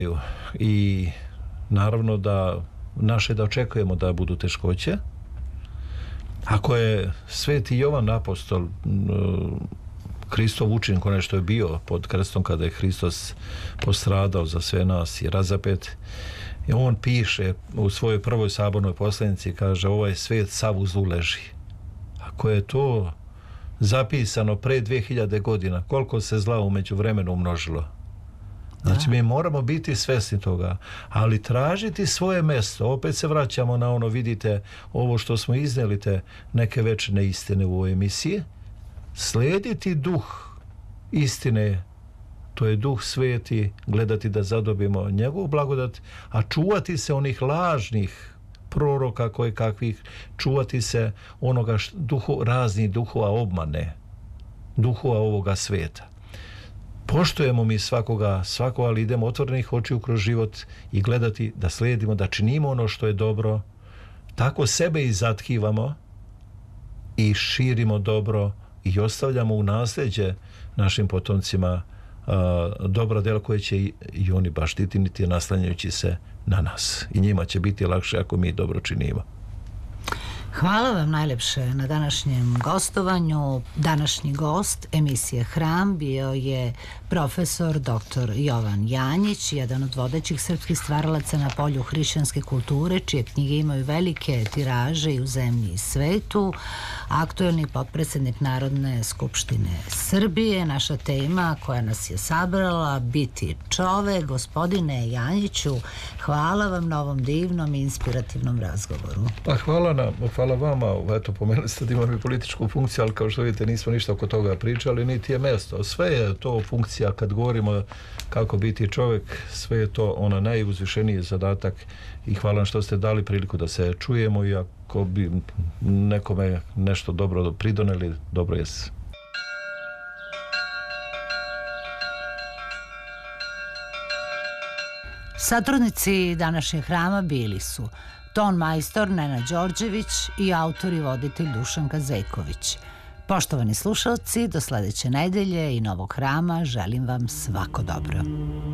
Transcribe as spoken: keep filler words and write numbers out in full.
I naravno da naše da očekujemo da budu teškoće. Ako je Sveti Jovan apostol Hristov učenik, onaj što je bio pod krstom kada je Hristos postradao za sve nas i razapet, i on piše u svojoj prvoj sabornoj poslanici, kaže, ovaj svet sav u zlu leži. Ako je to zapisano pre dve hiljade godina, koliko se zla umeđu vremenu umnožilo. Znači, mi moramo biti svjesni toga, ali tražiti svoje mjesto. Opet se vraćamo na ono, vidite, ovo što smo iznijeli, te neke večne istine u ovoj emisiji. Slijediti duh istine, to je duh sveti, gledati da zadobimo njegovu blagodat, a čuvati se onih lažnih proroka koje kakvih, čuvati se onoga š, duhu, raznih duhova obmane, duhova ovoga sveta. Poštujemo mi svakoga, svakoga, ali idemo otvorenih očiju kroz život i gledati da slijedimo, da činimo ono što je dobro, tako sebe i zatkivamo i širimo dobro i ostavljamo u nasljeđe našim potomcima a, dobra djela koje će i, i oni baštititi naslanjajući se na nas. I njima će biti lakše ako mi dobro činimo. Hvala vam najlepše na današnjem gostovanju. Današnji gost emisije Hram bio je profesor doktor Jovan Janjić, jedan od vodećih srpskih stvaralaca na polju hrišćanske kulture, čije knjige imaju velike tiraže i u zemlji i svetu. Aktuelni potpredsjednik Narodne skupštine Srbije. Naša tema koja nas je sabrala, biti čovek. Gospodine Janjiću, hvala vam na ovom divnom i inspirativnom razgovoru. Pa hvala na hvala vama, eto, pomenuli ste da imam i političku funkciju, ali kao što vidite nismo ništa oko toga pričali, niti je mjesto. Sve je to funkcija kad govorimo kako biti čovjek, sve je to ona najuzvišeniji zadatak i hvala što ste dali priliku da se čujemo i ako bi nekome nešto dobro pridoneli, dobro je. Satrudnici današnjeg Hrama bili su ton majstor Nenad Đorđević i autor i voditelj Dušan Kazejković. Poštovani slušalci, do sljedeće nedelje i novog Hrama želim vam svako dobro.